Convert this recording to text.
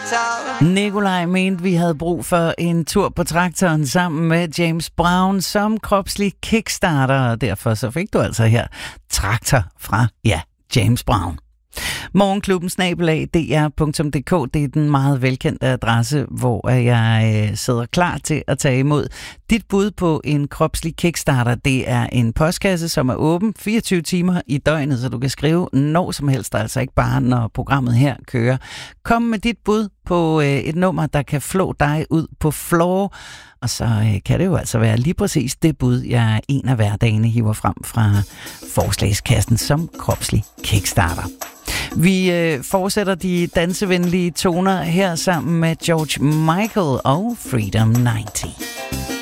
Nikolaj mente, vi havde brug for en tur på traktoren sammen med James Brown som kropslig kickstarter, og derfor så fik du altså her Traktor fra, ja, James Brown. Morgenklubben @dr.dk, det er den meget velkendte adresse, hvor jeg sidder klar til at tage imod dit bud på en kropslig kickstarter. Det er en postkasse, som er åben 24 timer i døgnet, så du kan skrive når som helst, altså ikke bare når programmet her kører. Kom med dit bud på et nummer, der kan flå dig ud på floor, og så kan det jo altså være lige præcis det bud, jeg en af hverdagene hiver frem fra forslagskassen som kropslig kickstarter. Vi fortsætter de dansevenlige toner her sammen med George Michael og Freedom 90.